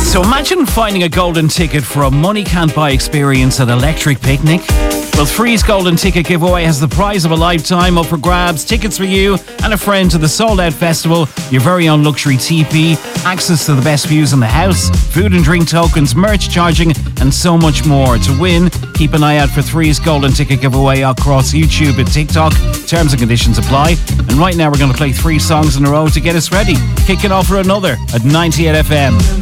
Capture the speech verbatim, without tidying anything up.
So imagine finding a golden ticket for a money can't buy experience at Electric Picnic. Well, Three's Golden Ticket Giveaway has the prize of a lifetime up for grabs, tickets for you and a friend to the Sold Out Festival, your very own luxury teepee, access to the best views in the house, food and drink tokens, merch charging, and so much more. To win, keep an eye out for Three's Golden Ticket Giveaway across YouTube and TikTok. Terms and conditions apply. And right now we're going to play three songs in a row to get us ready. Kicking off for another at ninety-eight F M.